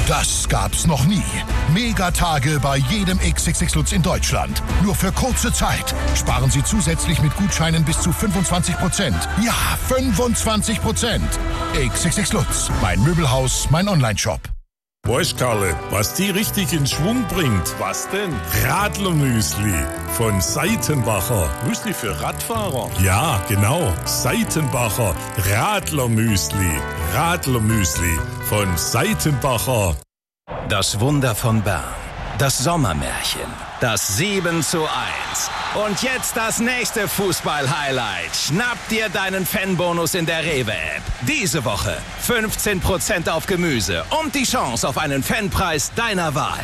Das gab's noch nie. Megatage bei jedem XXX Lutz in Deutschland. Nur für kurze Zeit. Sparen Sie zusätzlich mit Gutscheinen bis zu 25%. Ja, 25%. XXX Lutz. Mein Möbelhaus, mein Onlineshop. Weißt, Karle, was die richtig in Schwung bringt? Was denn? Radlermüsli von Seitenbacher. Müsli für Radfahrer? Ja, genau. Seitenbacher Radlermüsli. Radlermüsli von Seitenbacher. Das Wunder von Bern. Das Sommermärchen. Das 7:1. Und jetzt das nächste Fußball-Highlight. Schnapp dir deinen Fanbonus in der Rewe-App. Diese Woche 15% auf Gemüse und die Chance auf einen Fanpreis deiner Wahl.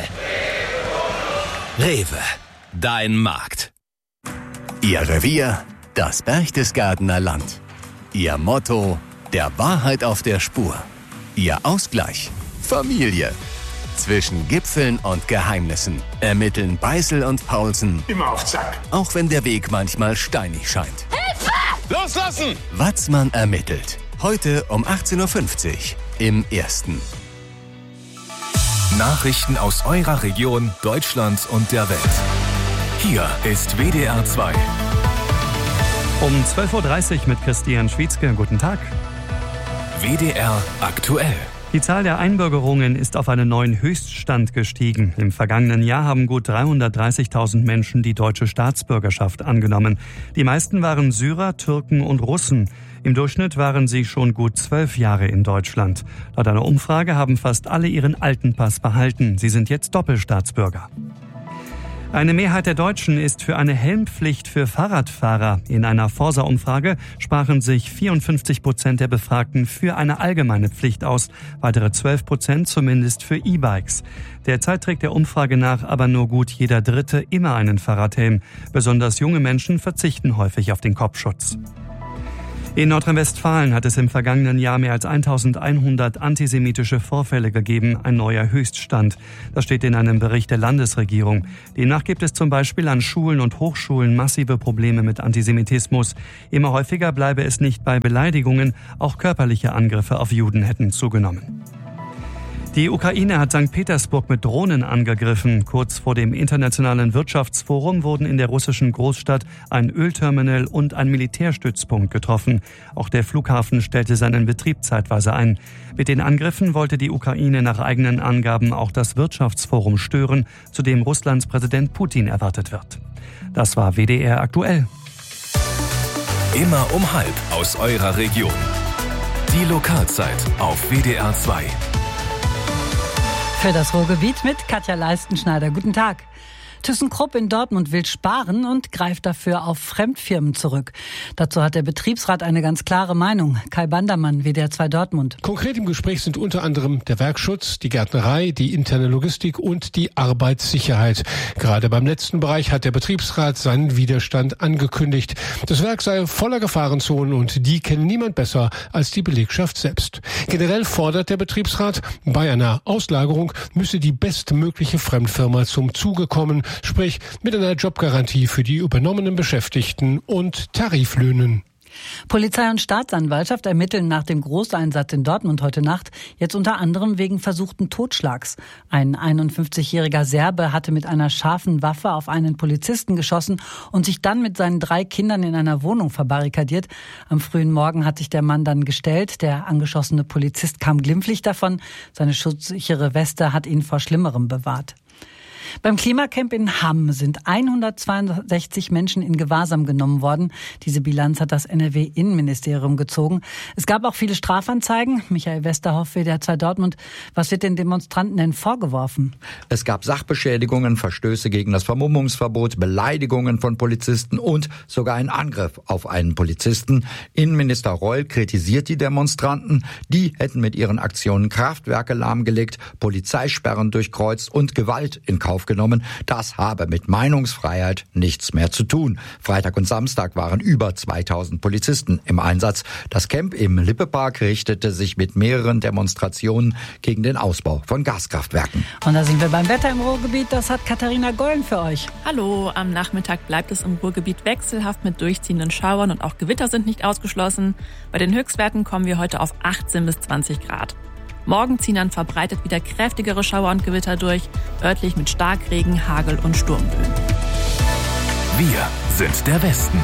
Rewe, dein Markt. Ihr Revier, das Berchtesgadener Land. Ihr Motto, der Wahrheit auf der Spur. Ihr Ausgleich, Familie. Zwischen Gipfeln und Geheimnissen ermitteln Beißel und Paulsen. Immer auf Zack. Auch wenn der Weg manchmal steinig scheint. Hilfe! Loslassen! Watzmann ermittelt. Heute um 18.50 Uhr im Ersten. Nachrichten aus eurer Region, Deutschland und der Welt. Hier ist WDR 2. Um 12.30 Uhr mit Christian Schwietzke. Guten Tag. WDR aktuell. Die Zahl der Einbürgerungen ist auf einen neuen Höchststand gestiegen. Im vergangenen Jahr haben gut 330.000 Menschen die deutsche Staatsbürgerschaft angenommen. Die meisten waren Syrer, Türken und Russen. Im Durchschnitt waren sie schon gut 12 Jahre in Deutschland. Laut einer Umfrage haben fast alle ihren alten Pass behalten. Sie sind jetzt Doppelstaatsbürger. Eine Mehrheit der Deutschen ist für eine Helmpflicht für Fahrradfahrer. In einer Forsa-Umfrage sprachen sich 54% der Befragten für eine allgemeine Pflicht aus, weitere 12% zumindest für E-Bikes. Derzeit trägt der Umfrage nach aber nur gut jeder Dritte immer einen Fahrradhelm. Besonders junge Menschen verzichten häufig auf den Kopfschutz. In Nordrhein-Westfalen hat es im vergangenen Jahr mehr als 1100 antisemitische Vorfälle gegeben, ein neuer Höchststand. Das steht in einem Bericht der Landesregierung. Demnach gibt es zum Beispiel an Schulen und Hochschulen massive Probleme mit Antisemitismus. Immer häufiger bleibe es nicht bei Beleidigungen, auch körperliche Angriffe auf Juden hätten zugenommen. Die Ukraine hat St. Petersburg mit Drohnen angegriffen. Kurz vor dem Internationalen Wirtschaftsforum wurden in der russischen Großstadt ein Ölterminal und ein Militärstützpunkt getroffen. Auch der Flughafen stellte seinen Betrieb zeitweise ein. Mit den Angriffen wollte die Ukraine nach eigenen Angaben auch das Wirtschaftsforum stören, zu dem Russlands Präsident Putin erwartet wird. Das war WDR aktuell. Immer um 12:30 aus eurer Region. Die Lokalzeit auf WDR 2. Für das Ruhrgebiet mit Katja Leistenschneider. Guten Tag. ThyssenKrupp in Dortmund will sparen und greift dafür auf Fremdfirmen zurück. Dazu hat der Betriebsrat eine ganz klare Meinung. Kai Bandermann, WDR 2 Dortmund. Konkret im Gespräch sind unter anderem der Werkschutz, die Gärtnerei, die interne Logistik und die Arbeitssicherheit. Gerade beim letzten Bereich hat der Betriebsrat seinen Widerstand angekündigt. Das Werk sei voller Gefahrenzonen und die kenne niemand besser als die Belegschaft selbst. Generell fordert der Betriebsrat, bei einer Auslagerung müsse die bestmögliche Fremdfirma zum Zuge kommen, sprich mit einer Jobgarantie für die übernommenen Beschäftigten und Tariflöhnen. Polizei und Staatsanwaltschaft ermitteln nach dem Großeinsatz in Dortmund heute Nacht jetzt unter anderem wegen versuchten Totschlags. Ein 51-jähriger Serbe hatte mit einer scharfen Waffe auf einen Polizisten geschossen und sich dann mit seinen 3 Kindern in einer Wohnung verbarrikadiert. Am frühen Morgen hat sich der Mann dann gestellt. Der angeschossene Polizist kam glimpflich davon. Seine schutzsichere Weste hat ihn vor Schlimmerem bewahrt. Beim Klimacamp in Hamm sind 162 Menschen in Gewahrsam genommen worden. Diese Bilanz hat das NRW-Innenministerium gezogen. Es gab auch viele Strafanzeigen. Michael Westerhoff, WDR 2 Dortmund. Was wird den Demonstranten denn vorgeworfen? Es gab Sachbeschädigungen, Verstöße gegen das Vermummungsverbot, Beleidigungen von Polizisten und sogar einen Angriff auf einen Polizisten. Innenminister Reul kritisiert die Demonstranten. Die hätten mit ihren Aktionen Kraftwerke lahmgelegt, Polizeisperren durchkreuzt und Gewalt in Kauf genommen. Das habe mit Meinungsfreiheit nichts mehr zu tun. Freitag und Samstag waren über 2000 Polizisten im Einsatz. Das Camp im Lippepark richtete sich mit mehreren Demonstrationen gegen den Ausbau von Gaskraftwerken. Und da sind wir beim Wetter im Ruhrgebiet. Das hat Katharina Gollen für euch. Hallo, am Nachmittag bleibt es im Ruhrgebiet wechselhaft mit durchziehenden Schauern und auch Gewitter sind nicht ausgeschlossen. Bei den Höchstwerten kommen wir heute auf 18 bis 20 Grad. Morgen ziehen dann verbreitet wieder kräftigere Schauer und Gewitter durch, örtlich mit Starkregen, Hagel und Sturmböen. Wir sind der Westen.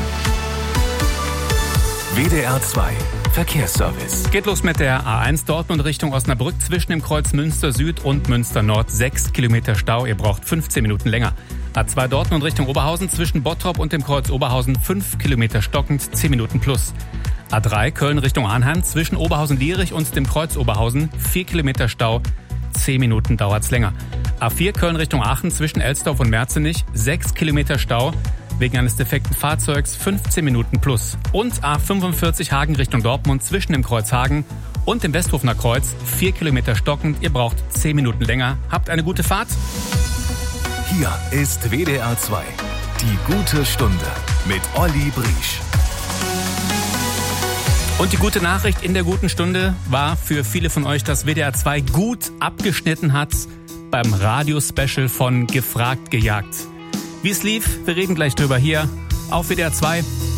WDR 2 Verkehrsservice. Geht los mit der A1 Dortmund Richtung Osnabrück zwischen dem Kreuz Münster Süd und Münster Nord. 6 Kilometer Stau, ihr braucht 15 Minuten länger. A2 Dortmund Richtung Oberhausen zwischen Bottrop und dem Kreuz Oberhausen 5 Kilometer stockend, 10 Minuten plus. A3 Köln Richtung Arnhem zwischen Oberhausen-Lierich und dem Kreuz Oberhausen 4 Kilometer Stau, 10 Minuten dauert's länger. A4 Köln Richtung Aachen zwischen Elsdorf und Merzenich 6 Kilometer Stau, wegen eines defekten Fahrzeugs 15 Minuten plus. Und A45 Hagen Richtung Dortmund zwischen dem Kreuz Hagen und dem Westhofener Kreuz 4 Kilometer stockend, ihr braucht 10 Minuten länger. Habt eine gute Fahrt. Hier ist WDR 2, die gute Stunde mit Olli Briesch. Und die gute Nachricht in der guten Stunde war für viele von euch, dass WDR 2 gut abgeschnitten hat beim Radio-Special von Gefragt, Gejagt. Wie es lief, wir reden gleich drüber hier auf WDR 2.